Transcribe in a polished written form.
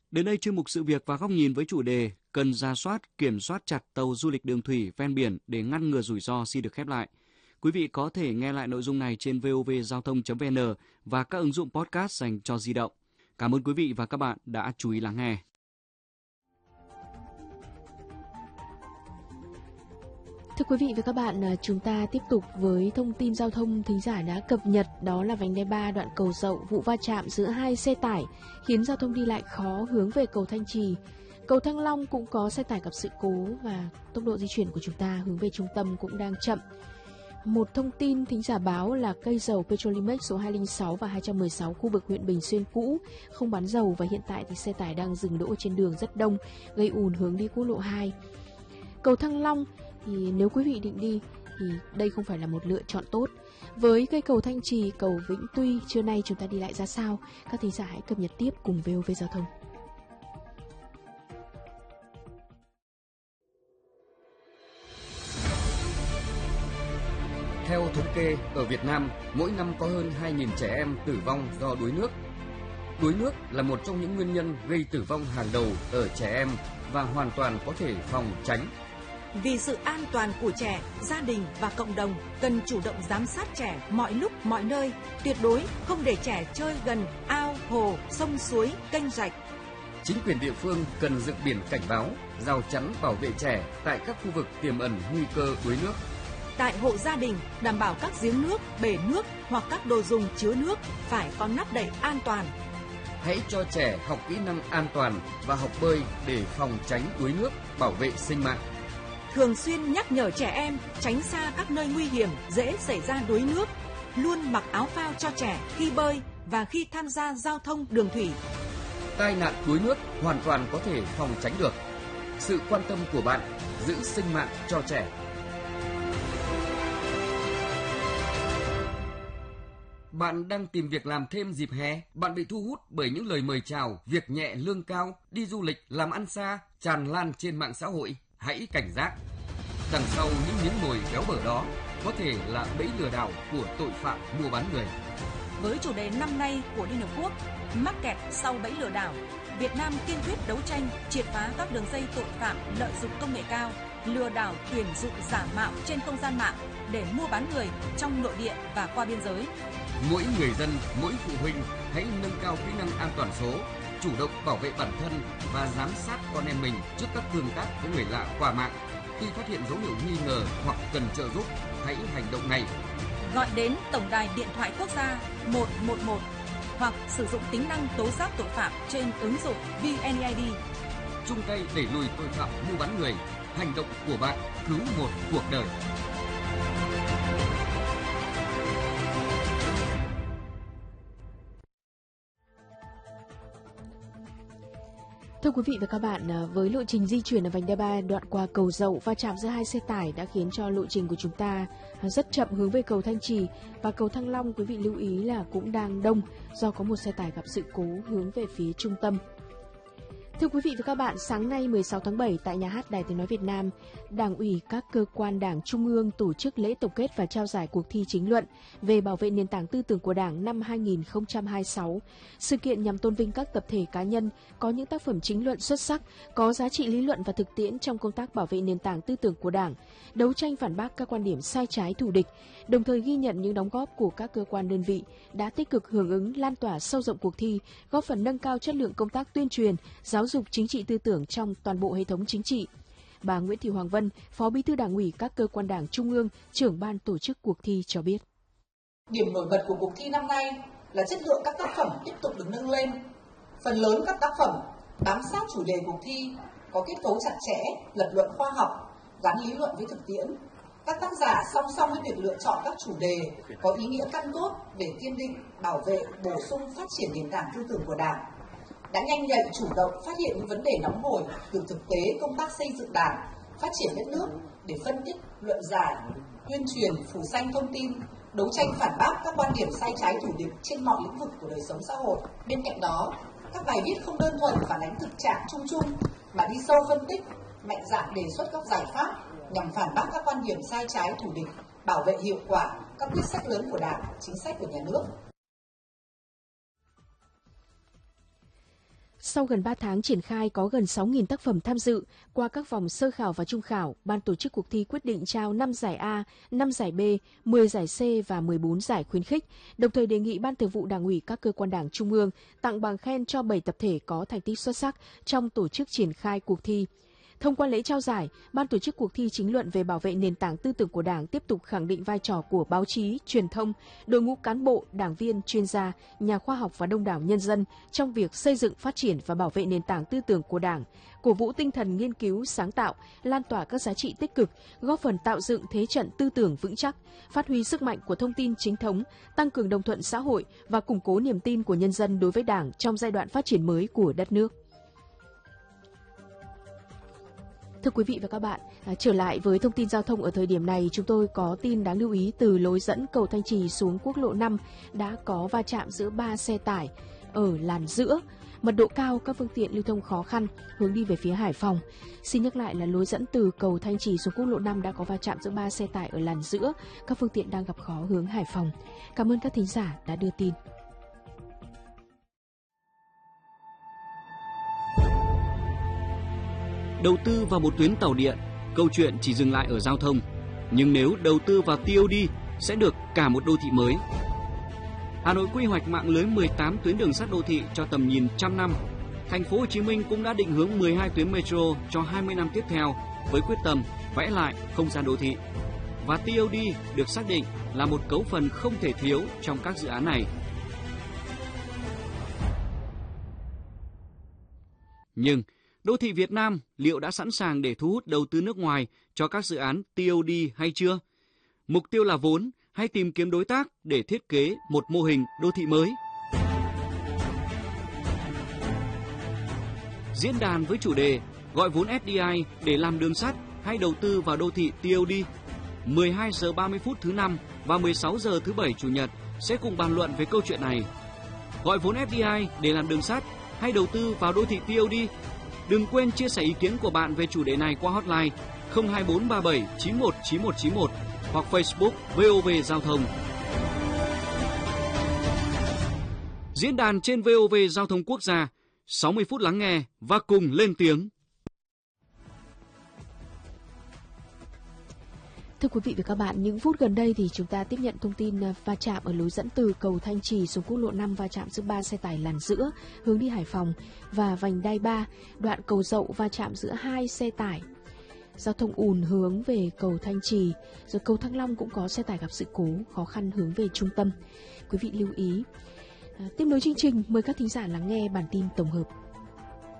Đến đây chuyên mục Sự việc và góc nhìn với chủ đề cần rà soát, kiểm soát chặt tàu du lịch đường thủy ven biển để ngăn ngừa rủi ro xin được khép lại. Quý vị có thể nghe lại nội dung này trên vovgiao thông.vn và các ứng dụng podcast dành cho di động. Cảm ơn quý vị và các bạn đã chú ý lắng nghe. Thưa quý vị và các bạn, chúng ta tiếp tục với thông tin giao thông thính giả đã cập nhật, đó là vành đai 3 đoạn cầu Dậu, vụ va chạm giữa hai xe tải khiến giao thông đi lại khó hướng về cầu Thanh Trì. Cầu Thăng Long cũng có xe tải gặp sự cố và tốc độ di chuyển của chúng ta hướng về trung tâm cũng đang chậm. Một thông tin thính giả báo là cây dầu Petrolimex số 206 và 216 khu vực huyện Bình Xuyên cũ không bán dầu và hiện tại thì xe tải đang dừng đỗ trên đường rất đông, gây ùn hướng đi quốc lộ 2. Cầu Thăng Long thì nếu quý vị định đi thì đây không phải là một lựa chọn tốt. Với cây cầu Thanh Trì, cầu Vĩnh Tuy, trưa nay chúng ta đi lại ra sao? Các thính giả hãy cập nhật tiếp cùng VOV Giao thông. Theo thống kê, ở Việt Nam, mỗi năm có hơn 2.000 trẻ em tử vong do đuối nước. Đuối nước là một trong những nguyên nhân gây tử vong hàng đầu ở trẻ em và hoàn toàn có thể phòng tránh. Vì sự an toàn của trẻ, gia đình và cộng đồng cần chủ động giám sát trẻ mọi lúc mọi nơi, tuyệt đối không để trẻ chơi gần ao, hồ, sông suối, kênh rạch. Chính quyền địa phương cần dựng biển cảnh báo, rào chắn bảo vệ trẻ tại các khu vực tiềm ẩn nguy cơ đuối nước. Tại hộ gia đình, đảm bảo các giếng nước, bể nước hoặc các đồ dùng chứa nước phải có nắp đậy an toàn. Hãy cho trẻ học kỹ năng an toàn và học bơi để phòng tránh đuối nước, bảo vệ sinh mạng. Thường xuyên nhắc nhở trẻ em tránh xa các nơi nguy hiểm dễ xảy ra đuối nước, luôn mặc áo phao cho trẻ khi bơi và khi tham gia giao thông đường thủy. Tai nạn đuối nước hoàn toàn có thể phòng tránh được. Sự quan tâm của bạn giữ sinh mạng cho trẻ. Bạn đang tìm việc làm thêm dịp hè, bạn bị thu hút bởi những lời mời chào, việc nhẹ lương cao, đi du lịch, làm ăn xa, tràn lan trên mạng xã hội. Hãy cảnh giác. Đằng sau những miếng mồi béo bở đó có thể là bẫy lừa đảo của tội phạm mua bán người. Với chủ đề năm nay của Liên Hợp Quốc, mắc kẹt sau bẫy lừa đảo, Việt Nam kiên quyết đấu tranh, triệt phá các đường dây tội phạm lợi dụng công nghệ cao, lừa đảo tuyển dụng giả mạo trên không gian mạng để mua bán người trong nội địa và qua biên giới. Mỗi người dân, mỗi phụ huynh hãy nâng cao kỹ năng an toàn số, chủ động bảo vệ bản thân và giám sát con em mình trước các tương tác với người lạ qua mạng. Khi phát hiện dấu hiệu nghi ngờ hoặc cần trợ giúp, hãy hành động ngay. Gọi đến Tổng đài Điện thoại Quốc gia 111 hoặc sử dụng tính năng tố giác tội phạm trên ứng dụng VNeID. Chung tay đẩy lùi tội phạm mua bán người. Hành động của bạn cứu một cuộc đời. Thưa quý vị và các bạn, với lộ trình di chuyển ở vành đai 3 đoạn qua cầu Dậu, va chạm giữa hai xe tải đã khiến cho lộ trình của chúng ta rất chậm hướng về cầu Thanh Trì, và cầu Thăng Long quý vị lưu ý là cũng đang đông do có một xe tải gặp sự cố hướng về phía trung tâm. Thưa quý vị và các bạn, sáng nay 16 tháng 7 tại Nhà hát Đài Tiếng Nói Việt Nam, Đảng ủy các cơ quan Đảng Trung ương tổ chức lễ tổng kết và trao giải cuộc thi chính luận về bảo vệ nền tảng tư tưởng của Đảng năm 2026. Sự kiện nhằm tôn vinh các tập thể cá nhân có những tác phẩm chính luận xuất sắc, có giá trị lý luận và thực tiễn trong công tác bảo vệ nền tảng tư tưởng của Đảng, đấu tranh phản bác các quan điểm sai trái thù địch, đồng thời ghi nhận những đóng góp của các cơ quan đơn vị đã tích cực hưởng ứng lan tỏa sâu rộng cuộc thi, góp phần nâng cao chất lượng công tác tuyên truyền, giáo dục chính trị tư tưởng trong toàn bộ hệ thống chính trị. Bà Nguyễn Thị Hoàng Vân, Phó Bí thư Đảng ủy các cơ quan Đảng Trung ương, trưởng ban tổ chức cuộc thi cho biết. Điểm nổi bật của cuộc thi năm nay là chất lượng các tác phẩm tiếp tục được nâng lên. Phần lớn các tác phẩm bám sát chủ đề cuộc thi, có kết cấu chặt chẽ, lập luận khoa học, gắn lý luận với thực tiễn. Các tác giả song song với việc lựa chọn các chủ đề có ý nghĩa căn cốt để kiên định, bảo vệ, bổ sung, phát triển nền tảng tư tưởng của Đảng, đã nhanh nhạy chủ động phát hiện những vấn đề nóng hổi từ thực tế công tác xây dựng Đảng, phát triển đất nước để phân tích, luận giải, tuyên truyền, phủ xanh thông tin, đấu tranh phản bác các quan điểm sai trái thù địch trên mọi lĩnh vực của đời sống xã hội. Bên cạnh đó, các bài viết không đơn thuần phản ánh thực trạng chung chung mà đi sâu phân tích, mạnh dạn đề xuất các giải pháp nhằm phản bác các quan điểm sai trái thù địch, bảo vệ hiệu quả các quyết sách lớn của Đảng, chính sách của nhà nước. Sau gần 3 tháng triển khai có gần 6.000 tác phẩm tham dự, qua các vòng sơ khảo và trung khảo, ban tổ chức cuộc thi quyết định trao 5 giải A, 5 giải B, 10 giải C và 14 giải khuyến khích, đồng thời đề nghị Ban Thường vụ Đảng ủy các cơ quan Đảng Trung ương tặng bằng khen cho 7 tập thể có thành tích xuất sắc trong tổ chức triển khai cuộc thi. Thông qua lễ trao giải, Ban tổ chức cuộc thi chính luận về bảo vệ nền tảng tư tưởng của Đảng tiếp tục khẳng định vai trò của báo chí, truyền thông, đội ngũ cán bộ, đảng viên, chuyên gia, nhà khoa học và đông đảo nhân dân trong việc xây dựng, phát triển và bảo vệ nền tảng tư tưởng của Đảng, cổ vũ tinh thần nghiên cứu, sáng tạo, lan tỏa các giá trị tích cực, góp phần tạo dựng thế trận tư tưởng vững chắc, phát huy sức mạnh của thông tin chính thống, tăng cường đồng thuận xã hội và củng cố niềm tin của nhân dân đối với Đảng trong giai đoạn phát triển mới của đất nước. Thưa quý vị và các bạn, trở lại với thông tin giao thông ở thời điểm này, chúng tôi có tin đáng lưu ý từ lối dẫn cầu Thanh Trì xuống quốc lộ 5 đã có va chạm giữa 3 xe tải ở làn giữa. Mật độ cao, các phương tiện lưu thông khó khăn hướng đi về phía Hải Phòng. Xin nhắc lại là lối dẫn từ cầu Thanh Trì xuống quốc lộ 5 đã có va chạm giữa 3 xe tải ở làn giữa. Các phương tiện đang gặp khó hướng Hải Phòng. Cảm ơn các thính giả đã đưa tin. Đầu tư vào một tuyến tàu điện, câu chuyện chỉ dừng lại ở giao thông. Nhưng nếu đầu tư vào TOD sẽ được cả một đô thị mới. Hà Nội quy hoạch mạng lưới 18 tuyến đường sắt đô thị cho tầm nhìn trăm năm. Thành phố Hồ Chí Minh cũng đã định hướng 12 tuyến metro cho 20 năm tiếp theo với quyết tâm vẽ lại không gian đô thị. Và TOD được xác định là một cấu phần không thể thiếu trong các dự án này. Nhưng đô thị Việt Nam liệu đã sẵn sàng để thu hút đầu tư nước ngoài cho các dự án TOD hay chưa? Mục tiêu là vốn hay tìm kiếm đối tác để thiết kế một mô hình đô thị mới? Diễn đàn với chủ đề gọi vốn FDI để làm đường sắt hay đầu tư vào đô thị TOD. 12 giờ 30 phút thứ Năm và 16 giờ thứ Bảy Chủ nhật sẽ cùng bàn luận về câu chuyện này. Gọi vốn FDI để làm đường sắt hay đầu tư vào đô thị TOD? Đừng quên chia sẻ ý kiến của bạn về chủ đề này qua hotline 02437 919191 hoặc Facebook VOV Giao thông. Diễn đàn trên VOV Giao thông Quốc gia, 60 phút lắng nghe và cùng lên tiếng. Thưa quý vị và các bạn, những phút gần đây thì chúng ta tiếp nhận thông tin va chạm ở lối dẫn từ cầu Thanh Trì xuống quốc lộ 5, va chạm giữa 3 xe tải làn giữa hướng đi Hải Phòng và vành đai 3, đoạn cầu Dậu va chạm giữa 2 xe tải. Giao thông ùn hướng về cầu Thanh Trì, rồi cầu Thăng Long cũng có xe tải gặp sự cố, khó khăn hướng về trung tâm. Quý vị lưu ý. Tiếp nối chương trình, mời các thính giả lắng nghe bản tin tổng hợp.